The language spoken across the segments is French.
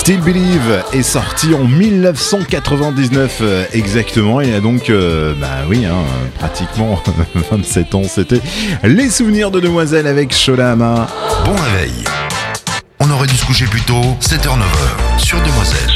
Still Believe est sorti en 1999 exactement. Il a donc, pratiquement 27 ans. C'était les souvenirs de Demoiselle avec Sholama. Bon réveil. On aurait dû se coucher plus tôt, 7h-9h, sur Demoiselle.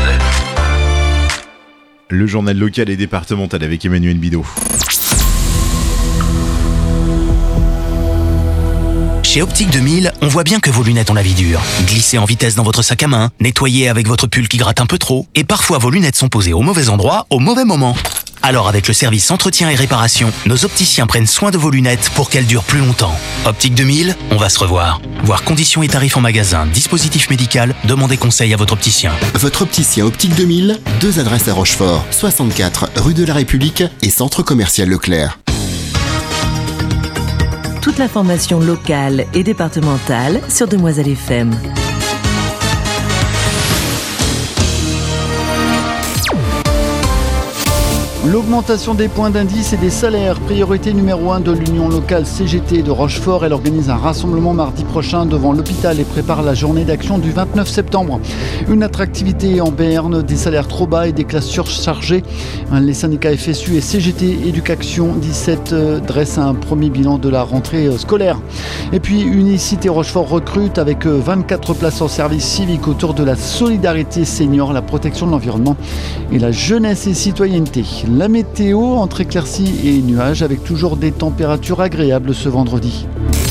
Le journal local et départemental avec Emmanuel Bidot. Chez Optique 2000, on voit bien que vos lunettes ont la vie dure. Glissez en vitesse dans votre sac à main, nettoyez avec votre pull qui gratte un peu trop, et parfois vos lunettes sont posées au mauvais endroit, au mauvais moment. Alors avec le service entretien et réparation, nos opticiens prennent soin de vos lunettes pour qu'elles durent plus longtemps. Optique 2000, on va se revoir. Voir conditions et tarifs en magasin, dispositif médical, demandez conseil à votre opticien. Votre opticien Optique 2000, 2 adresses à Rochefort, 64 rue de la République et centre commercial Leclerc. Toute l'information locale et départementale sur Demoiselle FM. L'augmentation des points d'indice et des salaires, priorité numéro 1 de l'Union locale CGT de Rochefort. Elle organise un rassemblement mardi prochain devant l'hôpital et prépare la journée d'action du 29 septembre. Une attractivité en berne, des salaires trop bas et des classes surchargées. Les syndicats FSU et CGT Éducation 17 dressent un premier bilan de la rentrée scolaire. Et puis Unicité Rochefort recrute avec 24 places en service civique autour de la solidarité senior, la protection de l'environnement et la jeunesse et citoyenneté. La météo entre éclaircies et nuages avec toujours des températures agréables ce vendredi.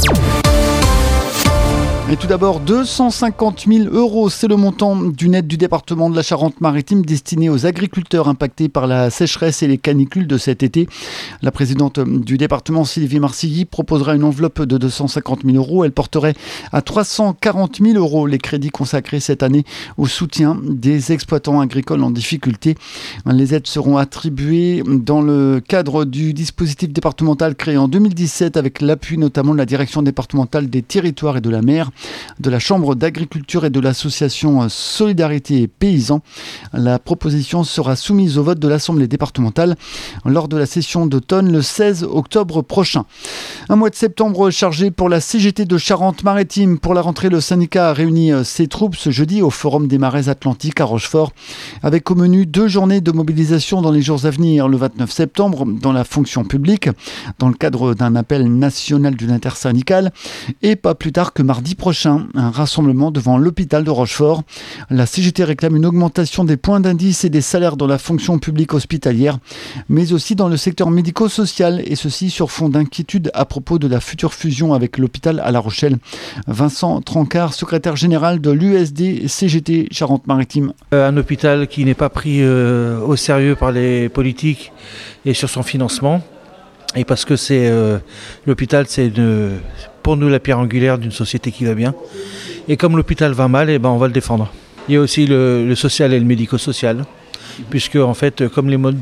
Et tout d'abord, 250 000 €, c'est le montant d'une aide du département de la Charente-Maritime destinée aux agriculteurs impactés par la sécheresse et les canicules de cet été. La présidente du département, Sylvie Marcilly, proposera une enveloppe de 250 000 €. Elle porterait à 340 000 € les crédits consacrés cette année au soutien des exploitants agricoles en difficulté. Les aides seront attribuées dans le cadre du dispositif départemental créé en 2017 avec l'appui notamment de la direction départementale des territoires et de la mer, de la Chambre d'agriculture et de l'association Solidarité Paysans. La proposition sera soumise au vote de l'Assemblée départementale lors de la session d'automne le 16 octobre prochain. Un mois de septembre chargé pour la CGT de Charente-Maritime. Pour la rentrée, le syndicat a réuni ses troupes ce jeudi au Forum des Marais Atlantiques à Rochefort, avec au menu 2 journées de mobilisation dans les jours à venir. Le 29 septembre, dans la fonction publique, dans le cadre d'un appel national d'une intersyndicale, et pas plus tard que mardi prochain, un rassemblement devant l'hôpital de Rochefort. La CGT réclame une augmentation des points d'indice et des salaires dans la fonction publique hospitalière, mais aussi dans le secteur médico-social, et ceci sur fond d'inquiétude à propos de la future fusion avec l'hôpital à La Rochelle. Vincent Trancard, secrétaire général de l'USD CGT Charente-Maritime. Un hôpital qui n'est pas pris au sérieux par les politiques et sur son financement, et parce que l'hôpital, c'est pour nous la pierre angulaire d'une société qui va bien. Et comme l'hôpital va mal, on va le défendre. Il y a aussi le social et le médico-social, puisque en fait, comme les modes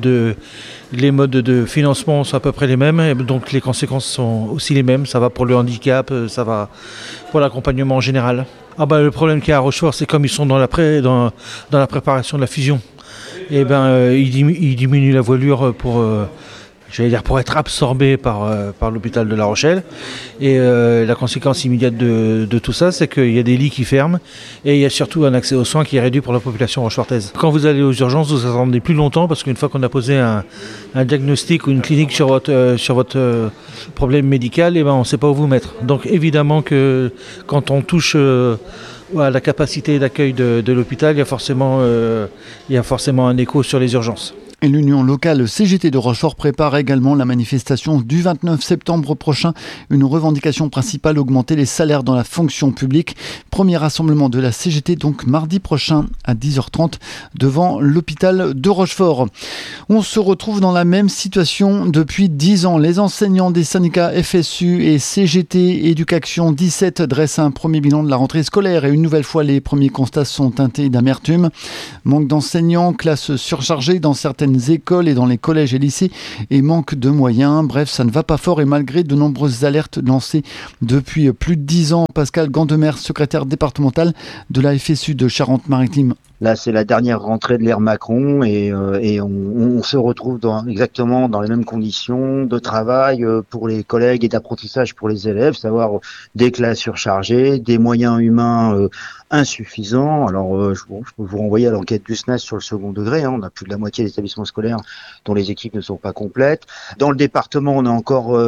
de financement sont à peu près les mêmes, et donc les conséquences sont aussi les mêmes. Ça va pour le handicap, ça va pour l'accompagnement en général. Le problème qu'il y a à Rochefort, c'est comme ils sont dans la préparation de la fusion, ils diminuent la voilure pour être absorbé par l'hôpital de La Rochelle. Et la conséquence immédiate de tout ça, c'est qu'il y a des lits qui ferment et il y a surtout un accès aux soins qui est réduit pour la population rochefortaise. Quand vous allez aux urgences, vous attendez plus longtemps parce qu'une fois qu'on a posé un diagnostic ou une clinique sur votre problème médical, on ne sait pas où vous mettre. Donc évidemment que quand on touche à la capacité d'accueil de l'hôpital, il y a forcément un écho sur les urgences. Et l'Union locale CGT de Rochefort prépare également la manifestation du 29 septembre prochain. Une revendication principale, augmenter les salaires dans la fonction publique. Premier rassemblement de la CGT donc mardi prochain à 10h30 devant l'hôpital de Rochefort. On se retrouve dans la même situation depuis 10 ans. Les enseignants des syndicats FSU et CGT Éducation 17 dressent un premier bilan de la rentrée scolaire et une nouvelle fois les premiers constats sont teintés d'amertume. Manque d'enseignants, classes surchargées dans certaines écoles et dans les collèges et lycées et manque de moyens. Bref, ça ne va pas fort et malgré de nombreuses alertes lancées depuis plus de 10 ans. Pascal Gandemer, secrétaire départemental de la FSU de Charente-Maritime. Là, c'est la dernière rentrée de l'ère Macron et on se retrouve exactement dans les mêmes conditions de travail pour les collègues et d'apprentissage pour les élèves, savoir des classes surchargées, des moyens humains insuffisants. Alors, je peux vous renvoyer à l'enquête du SNAS sur le second degré. On a plus de la moitié des établissements scolaires dont les équipes ne sont pas complètes. Dans le département, on a encore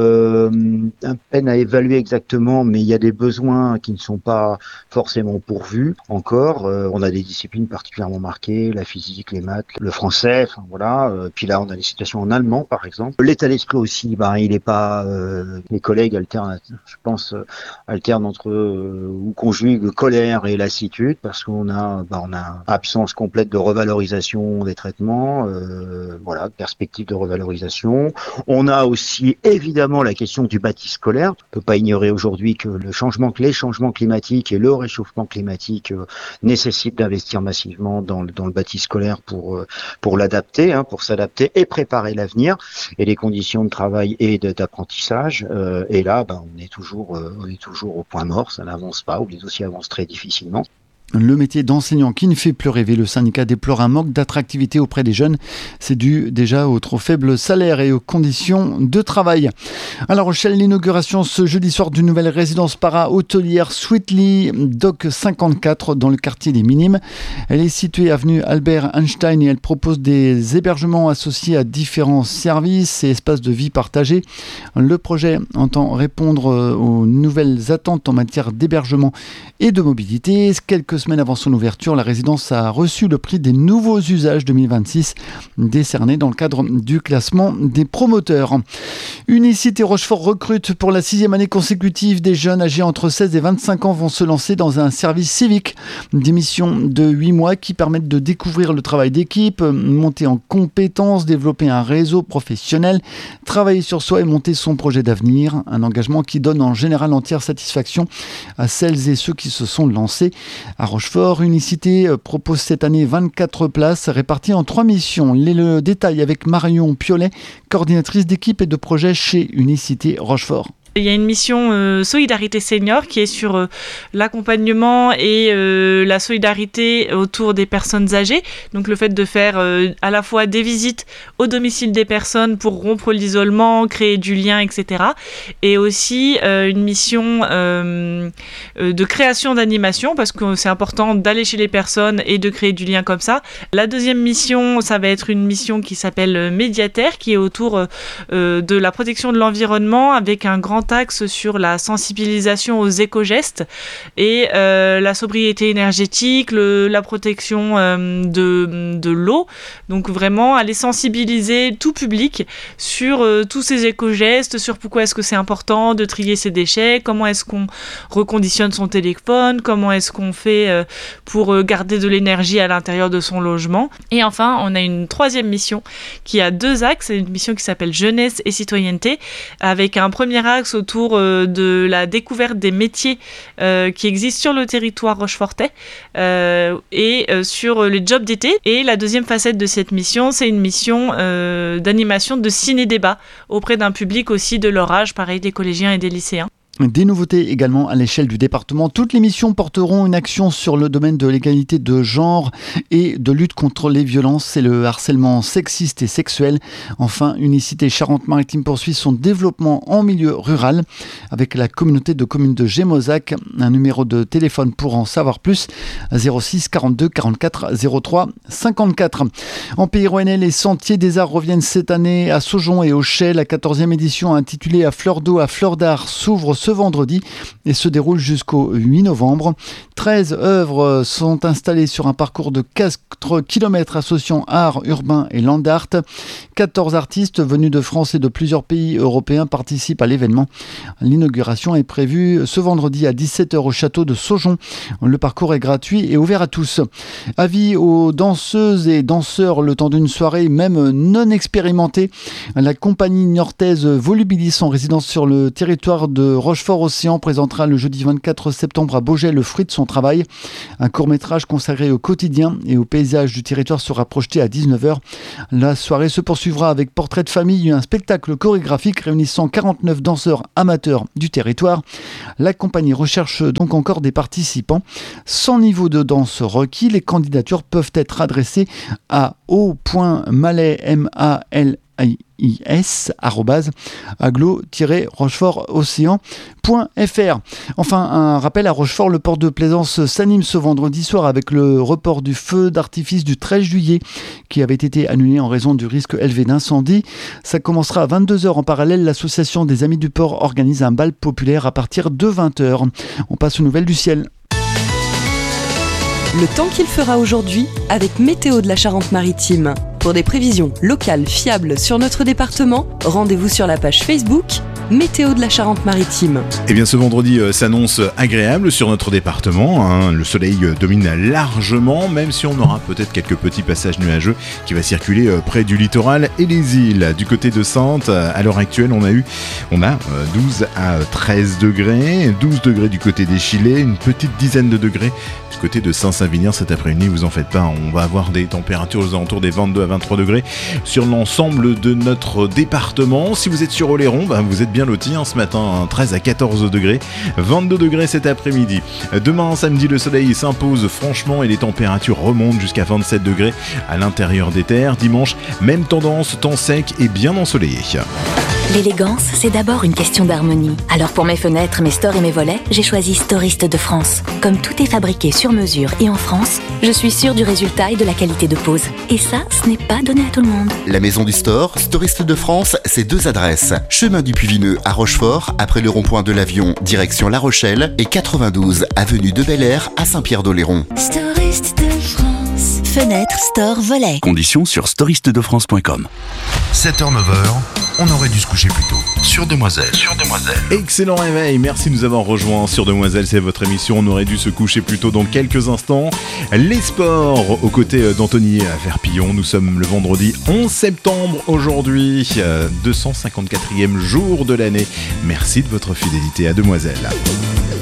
un peine à évaluer exactement, mais il y a des besoins qui ne sont pas forcément pourvus encore. On a des disciplines particulièrement marquées, la physique, les maths, le français, enfin voilà. Puis là, on a des situations en allemand, par exemple. L'état d'esprit aussi, il est pas. Les collègues alternent, je pense, alternent entre ou conjuguent colère et lassitude parce qu'on a absence complète de revalorisation des traitements, perspective de revalorisation. On a aussi évidemment la question du bâti scolaire. On peut pas ignorer aujourd'hui que les changements climatiques et le réchauffement climatique nécessitent d'investir massivement dans le bâti scolaire pour l'adapter, pour s'adapter et préparer l'avenir et les conditions de travail et d'apprentissage. Et là, on est toujours au point mort, ça n'avance pas, ou les dossiers avancent très difficilement. Le métier d'enseignant qui ne fait plus rêver, le syndicat déplore un manque d'attractivité auprès des jeunes. C'est dû déjà aux trop faibles salaires et aux conditions de travail. À La Rochelle, l'inauguration ce jeudi soir d'une nouvelle résidence para-hôtelière Sweetly Dock 54 dans le quartier des Minimes. Elle est située avenue Albert Einstein et elle propose des hébergements associés à différents services et espaces de vie partagés. Le projet entend répondre aux nouvelles attentes en matière d'hébergement et de mobilité. Quelques semaines avant son ouverture, la résidence a reçu le prix des nouveaux usages 2026 décerné dans le cadre du classement des promoteurs. Unicité Rochefort recrute pour la 6e année consécutive. Des jeunes âgés entre 16 et 25 ans vont se lancer dans un service civique. Des missions de 8 mois qui permettent de découvrir le travail d'équipe, monter en compétences, développer un réseau professionnel, travailler sur soi et monter son projet d'avenir. Un engagement qui donne en général entière satisfaction à celles et ceux qui se sont lancés. À Rochefort, Unicité propose cette année 24 places réparties en 3 missions. Le détail avec Marion Piolet, coordinatrice d'équipe et de projet chez Unicité Rochefort. Il y a une mission Solidarité Senior qui est sur l'accompagnement et la solidarité autour des personnes âgées. Donc le fait de faire à la fois des visites au domicile des personnes pour rompre l'isolement, créer du lien, etc. Et aussi une mission de création d'animation parce que c'est important d'aller chez les personnes et de créer du lien comme ça. La deuxième mission, ça va être une mission qui s'appelle Médiataire qui est autour de la protection de l'environnement avec un grand axe sur la sensibilisation aux éco-gestes et la sobriété énergétique, la protection de l'eau. Donc vraiment aller sensibiliser tout public sur tous ces éco-gestes, sur pourquoi est-ce que c'est important de trier ses déchets, comment est-ce qu'on reconditionne son téléphone, comment est-ce qu'on fait pour garder de l'énergie à l'intérieur de son logement. Et enfin, on a une 3e mission qui a 2 axes, c'est une mission qui s'appelle Jeunesse et Citoyenneté, avec un premier axe autour de la découverte des métiers qui existent sur le territoire rochefortais et sur les jobs d'été. Et la deuxième facette de cette mission, c'est une mission d'animation de ciné-débat auprès d'un public aussi de leur âge, pareil des collégiens et des lycéens. Des nouveautés également à l'échelle du département. Toutes les missions porteront une action sur le domaine de l'égalité de genre et de lutte contre les violences et le harcèlement sexiste et sexuel. Enfin, Unicité Charente-Maritime poursuit son développement en milieu rural avec la communauté de communes de Gémozac. Un numéro de téléphone pour en savoir plus, 06 42 44 03 54. En Pays Rouennais, les Sentiers des Arts reviennent cette année à Saujon et au Chais. La 14e édition intitulée À fleur d'eau, à fleur d'art s'ouvre ce vendredi et se déroule jusqu'au 8 novembre. 13 œuvres sont installées sur un parcours de 4 km associant art urbain et land art. 14 artistes venus de France et de plusieurs pays européens participent à l'événement. L'inauguration est prévue ce vendredi à 17h au château de Saujon. Le parcours est gratuit et ouvert à tous. Avis aux danseuses et danseurs le temps d'une soirée, même non expérimentée. La compagnie niortaise Volubilis en résidence sur le territoire de Rochefort Rochefort-Océan présentera le jeudi 24 septembre à Beaugé le fruit de son travail. Un court-métrage consacré au quotidien et au paysage du territoire sera projeté à 19h. La soirée se poursuivra avec Portrait de famille, un spectacle chorégraphique réunissant 49 danseurs amateurs du territoire. La compagnie recherche donc encore des participants. Sans niveau de danse requis, les candidatures peuvent être adressées à @aglo-rochefortocéan.fr. Enfin, un rappel à Rochefort, le port de plaisance s'anime ce vendredi soir avec le report du feu d'artifice du 13 juillet qui avait été annulé en raison du risque élevé d'incendie. Ça commencera à 22h. En parallèle, l'association des Amis du Port organise un bal populaire à partir de 20h. On passe aux nouvelles du ciel. Le temps qu'il fera aujourd'hui avec Météo de la Charente-Maritime. Pour des prévisions locales fiables sur notre département, rendez-vous sur la page Facebook Météo de la Charente-Maritime. Eh bien, ce vendredi s'annonce agréable sur notre département. Le soleil domine largement, même si on aura peut-être quelques petits passages nuageux qui va circuler près du littoral et les îles. Du côté de Saintes, à l'heure actuelle, on a 12 à 13 degrés, 12 degrés du côté des Chilets, une petite dizaine de degrés du côté de Saint-Savinien cet après-midi. Vous en faites pas, on va avoir des températures aux alentours des 22 à 23 degrés sur l'ensemble de notre département. Si vous êtes sur Oléron, vous êtes bien lotis ce matin, 13 à 14 degrés, 22 degrés cet après-midi. Demain, samedi, le soleil s'impose franchement et les températures remontent jusqu'à 27 degrés à l'intérieur des terres. Dimanche, même tendance, temps sec et bien ensoleillé. L'élégance, c'est d'abord une question d'harmonie. Alors pour mes fenêtres, mes stores et mes volets, j'ai choisi Storiste de France. Comme tout est fabriqué sur mesure et en France, je suis sûre du résultat et de la qualité de pose. Et ça, ce n'est pas donné à tout le monde. La maison du store, Storiste de France, c'est 2 adresses. Chemin du Puy-Vineux à Rochefort, après le rond-point de l'Avion, direction La Rochelle, et 92 avenue de Bel-Air à Saint-Pierre-d'Oléron. Storiste de France. Fenêtre, store, volet. Conditions sur storistedefrance.com. 7h, 9h, on aurait dû se coucher plus tôt. Sur Demoiselle. Excellent réveil, merci de nous avoir rejoints sur Demoiselle, c'est votre émission. On aurait dû se coucher plus tôt dans quelques instants. Les sports aux côtés d'Anthony Verpillon. Nous sommes le vendredi 11 septembre aujourd'hui, 254e jour de l'année. Merci de votre fidélité à Demoiselle.